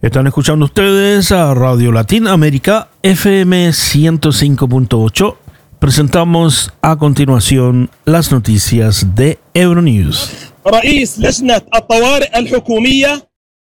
Están escuchando ustedes a Radio Latinoamérica FM 105.8. Presentamos a continuación las noticias de Euronews. رئيس لجنة الطوارئ الحكومية